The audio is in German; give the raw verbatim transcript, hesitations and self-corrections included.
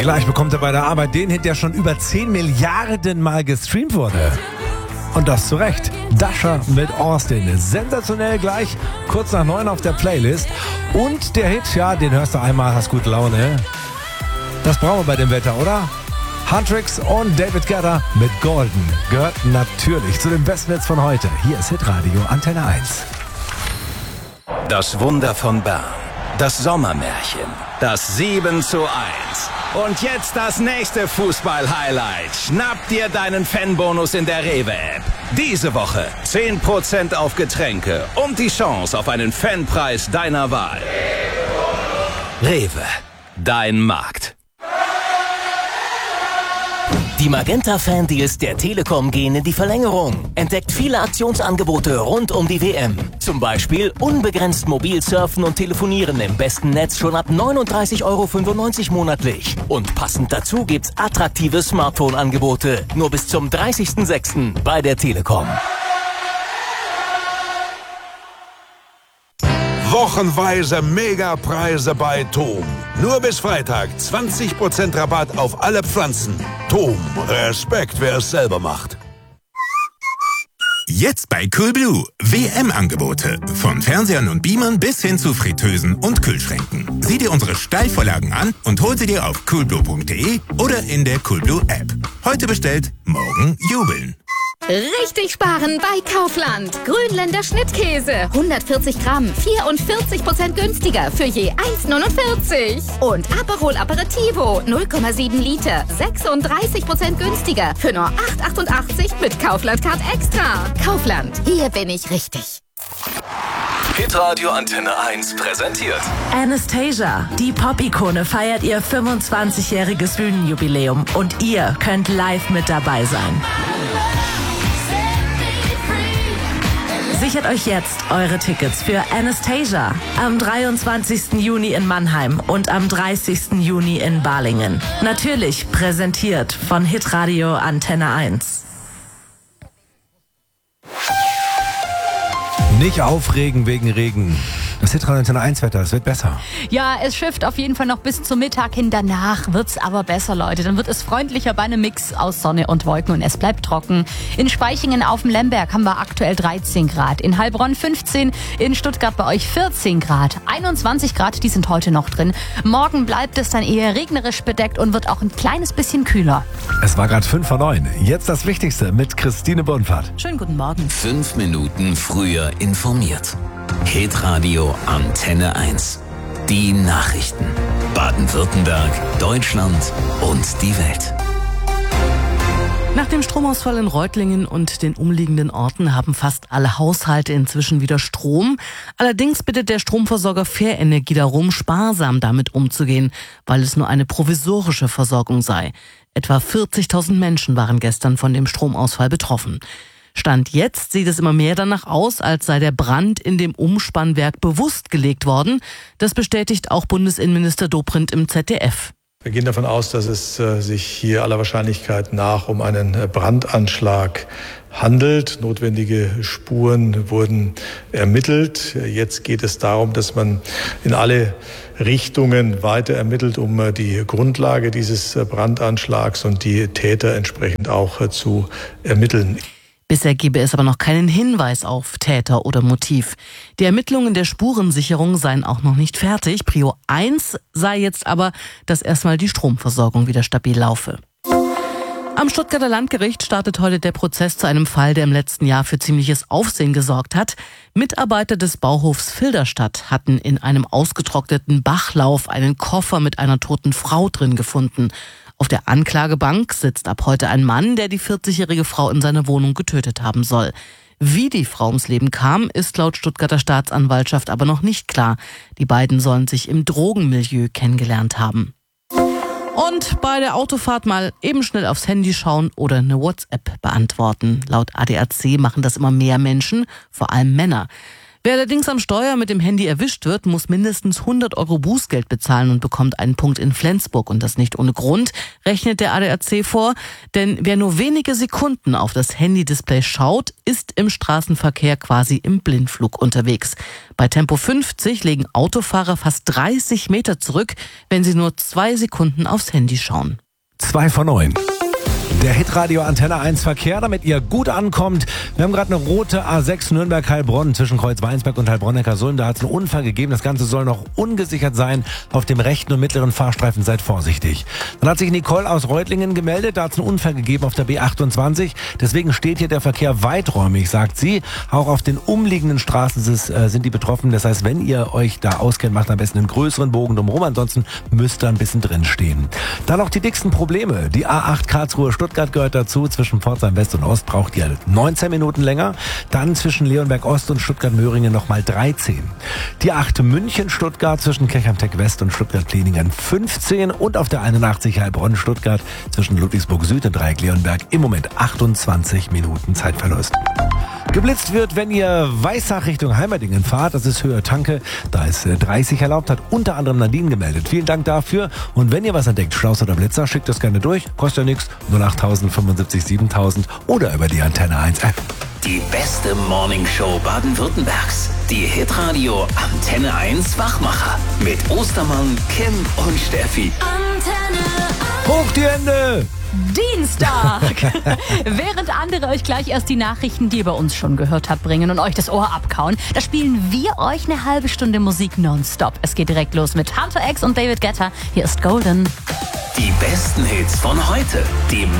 Gleich bekommt er bei der Arbeit den Hit, der schon über zehn Milliarden Mal gestreamt wurde. Und das zu Recht. Dasher mit Austin. Sensationell gleich, kurz nach neun auf der Playlist. Und der Hit, ja, den hörst du einmal, hast gute Laune. Das brauchen wir bei dem Wetter, oder? Huntrix und David Guetta mit Golden gehört natürlich zu den besten Hits von heute. Hier ist Hitradio Antenne eins. Das Wunder von Bern. Das Sommermärchen. Das sieben zu eins. Und jetzt das nächste Fußball-Highlight. Schnapp dir deinen Fanbonus in der Rewe-App. Diese Woche zehn Prozent auf Getränke und die Chance auf einen Fanpreis deiner Wahl. Rewe, dein Markt. Die Magenta-Fan-Deals der Telekom gehen in die Verlängerung. Entdeckt viele Aktionsangebote rund um die W M. Zum Beispiel unbegrenzt mobil surfen und telefonieren im besten Netz schon ab neununddreißig Euro fünfundneunzig monatlich. Und passend dazu gibt's attraktive Smartphone-Angebote. Nur bis zum dreißigsten sechsten bei der Telekom. Wochenweise Megapreise bei Tom. Nur bis Freitag zwanzig Prozent Rabatt auf alle Pflanzen. Tom, Respekt, wer es selber macht. Jetzt bei Coolblue. W M-Angebote. Von Fernsehern und Beamern bis hin zu Fritteusen und Kühlschränken. Sieh dir unsere Steilvorlagen an und hol sie dir auf coolblue punkt de oder in der Coolblue-App. Heute bestellt, morgen jubeln. Richtig sparen bei Kaufland. Grünländer Schnittkäse. hundertvierzig Gramm. vierundvierzig Prozent günstiger für je eins neunundvierzig. Und Aperol Aperitivo. null Komma sieben Liter. sechsunddreißig Prozent günstiger für nur acht achtundachtzig mit Kaufland Card Extra. Kaufland. Hier bin ich richtig. Hitradio Antenne eins präsentiert Anastasia, die Pop-Ikone, feiert ihr fünfundzwanzigjähriges Bühnenjubiläum und ihr könnt live mit dabei sein. Sichert euch jetzt eure Tickets für Anastasia am dreiundzwanzigsten Juni in Mannheim und am dreißigsten Juni in Balingen. Natürlich präsentiert von Hitradio Antenne eins. Nicht aufregen wegen Regen. Das Hitradio Antenne eins Wetter, es wird besser. Ja, es schifft auf jeden Fall noch bis zum Mittag hin. Danach wird's aber besser, Leute. Dann wird es freundlicher bei einem Mix aus Sonne und Wolken und es bleibt trocken. In Spaichingen auf dem Lemberg haben wir aktuell dreizehn Grad. In Heilbronn fünfzehn, in Stuttgart bei euch vierzehn Grad. einundzwanzig Grad, die sind heute noch drin. Morgen bleibt es dann eher regnerisch bedeckt und wird auch ein kleines bisschen kühler. Es war gerade fünf vor neun. Jetzt das Wichtigste mit Christine Bonfahrt. Schönen guten Morgen. Fünf Minuten früher informiert. Hitradio Antenne eins. Die Nachrichten. Baden-Württemberg, Deutschland und die Welt. Nach dem Stromausfall in Reutlingen und den umliegenden Orten haben fast alle Haushalte inzwischen wieder Strom. Allerdings bittet der Stromversorger Fair Energie darum, sparsam damit umzugehen, weil es nur eine provisorische Versorgung sei. Etwa vierzigtausend Menschen waren gestern von dem Stromausfall betroffen. Stand jetzt sieht es immer mehr danach aus, als sei der Brand in dem Umspannwerk bewusst gelegt worden. Das bestätigt auch Bundesinnenminister Dobrindt im Z D F. Wir gehen davon aus, dass es äh, sich hier aller Wahrscheinlichkeit nach um einen äh, Brandanschlag handelt. Notwendige Spuren wurden ermittelt. Jetzt geht es darum, dass man in alle Richtungen weiter ermittelt, um äh, die Grundlage dieses äh, Brandanschlags und die Täter entsprechend auch äh, zu ermitteln. Bisher gebe es aber noch keinen Hinweis auf Täter oder Motiv. Die Ermittlungen der Spurensicherung seien auch noch nicht fertig. Prio eins sei jetzt aber, dass erstmal die Stromversorgung wieder stabil laufe. Am Stuttgarter Landgericht startet heute der Prozess zu einem Fall, der im letzten Jahr für ziemliches Aufsehen gesorgt hat. Mitarbeiter des Bauhofs Filderstadt hatten in einem ausgetrockneten Bachlauf einen Koffer mit einer toten Frau drin gefunden. Auf der Anklagebank sitzt ab heute ein Mann, der die vierzigjährige Frau in seiner Wohnung getötet haben soll. Wie die Frau ums Leben kam, ist laut Stuttgarter Staatsanwaltschaft aber noch nicht klar. Die beiden sollen sich im Drogenmilieu kennengelernt haben. Und bei der Autofahrt mal eben schnell aufs Handy schauen oder eine WhatsApp beantworten. Laut A D A C machen das immer mehr Menschen, vor allem Männer. Wer allerdings am Steuer mit dem Handy erwischt wird, muss mindestens hundert Euro Bußgeld bezahlen und bekommt einen Punkt in Flensburg. Und das nicht ohne Grund, rechnet der A D A C vor. Denn wer nur wenige Sekunden auf das Handy-Display schaut, ist im Straßenverkehr quasi im Blindflug unterwegs. Bei Tempo fünfzig legen Autofahrer fast dreißig Meter zurück, wenn sie nur zwei Sekunden aufs Handy schauen. Zwei von neun. Der Hitradio Antenne eins Verkehr, damit ihr gut ankommt. Wir haben gerade eine rote A sechs Nürnberg-Heilbronn zwischen Kreuz-Weinsberg und Heilbronn-Neckarsulm. Da hat es einen Unfall gegeben. Das Ganze soll noch ungesichert sein. Auf dem rechten und mittleren Fahrstreifen seid vorsichtig. Dann hat sich Nicole aus Reutlingen gemeldet. Da hat es einen Unfall gegeben auf der B achtundzwanzig. Deswegen steht hier der Verkehr weiträumig, sagt sie. Auch auf den umliegenden Straßen ist, äh, sind die betroffen. Das heißt, wenn ihr euch da auskennt, macht am besten einen größeren Bogen drumherum. Ansonsten müsst ihr ein bisschen drin stehen. Dann noch die dicksten Probleme. Die A acht Karlsruhe-Stuttgart gehört dazu. Zwischen Pforzheim West und Ost braucht ihr neunzehn Minuten länger. Dann zwischen Leonberg Ost und Stuttgart-Möhringen nochmal dreizehn. Die acht München-Stuttgart zwischen Kirchheim-Tech West und Stuttgart-Pleningen fünfzehn. Und auf der einundachtzig Heilbronn-Stuttgart zwischen Ludwigsburg Süd und Dreieck-Leonberg im Moment achtundzwanzig Minuten Zeitverlust. Geblitzt wird, wenn ihr Weissach Richtung Heimerdingen fahrt. Das ist Höhe Tanke. Da ist dreißig erlaubt, hat unter anderem Nadine gemeldet. Vielen Dank dafür. Und wenn ihr was entdeckt, Schlaus oder Blitzer, schickt das gerne durch. Kostet ja nichts. null acht tausend fünfundsiebzig siebentausend oder über die Antenne eins App. Die beste Morningshow Baden-Württembergs. Die Hitradio Antenne eins Wachmacher. Mit Ostermann, Kim und Steffi. Antenne Hoch die Hände! Dienstag! Während andere euch gleich erst die Nachrichten, die ihr bei uns schon gehört habt, bringen und euch das Ohr abkauen, da spielen wir euch eine halbe Stunde Musik nonstop. Es geht direkt los mit Hunter X und David Guetta. Hier ist Golden. Die besten Hits von heute. Die